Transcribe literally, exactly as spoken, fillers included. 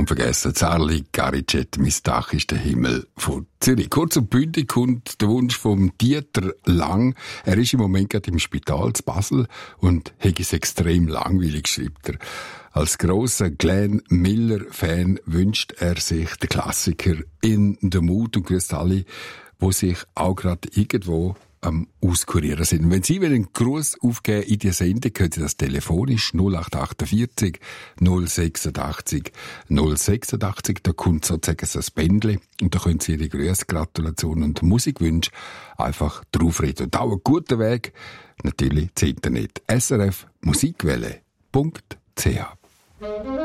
unvergessen, Zarli Garicet, «Mein Dach ist der Himmel» von Zürich. Kurz und bündig kommt der Wunsch vom Dieter Lang. Er ist im Moment gerade im Spital zu Basel und hat es extrem langweilig, schreibt er. Als grosser Glenn Miller-Fan wünscht er sich den Klassiker «In the Mood» und grüßt alle, die sich auch gerade irgendwo am Auskurieren sind. Wenn Sie einen Gruß aufgeben in die Sendung, können Sie das telefonisch null acht achtundvierzig null sechsundachtzig null sechsundachtzig. Da kommt sozusagen so ein Bändchen und da können Sie Ihre Grüße, Gratulation und Musikwünsche einfach draufreden. Und auch ein guter Weg, natürlich das Internet. S R F Musikwelle punkt c h